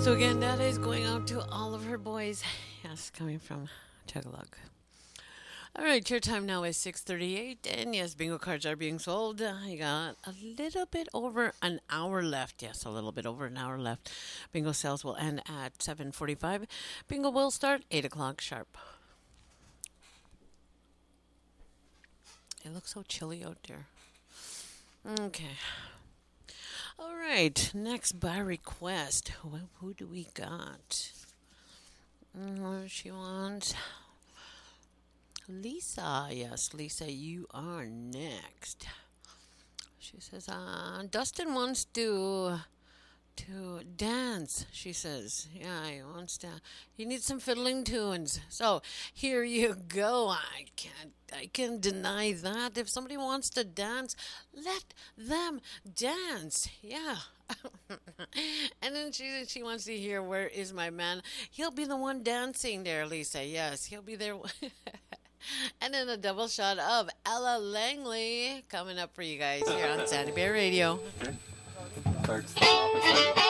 So again, that is going out to all of her boys. Yes, coming from Tagalog. All right, your time now is 6:38, and yes, bingo cards are being sold. You got a little bit over an hour left. Yes, a little bit over an hour left. Bingo sales will end at 7:45. Bingo will start 8 o'clock sharp. It looks so chilly out there. Okay. All right, next by request. Well, who do we got? She wants Lisa. Yes, Lisa, you are next. She says, Dustin wants to dance. She says, yeah, he wants to. He needs some fiddling tunes. So here you go. I can deny that. If somebody wants to dance, let them dance. Yeah. And then she wants to hear Where Is My Man. He'll be the one dancing there, Lisa. Yes, he'll be there. And then a double shot of Ella Langley coming up for you guys here on Sandy Bear Radio. Starts the opposite.